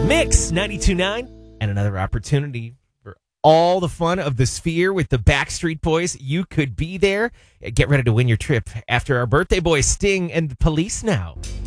Mix 92.9 and another opportunity for all the fun of the Sphere with the Backstreet Boys. You could be there. Get ready to win your trip after our birthday boys Sting and the Police now.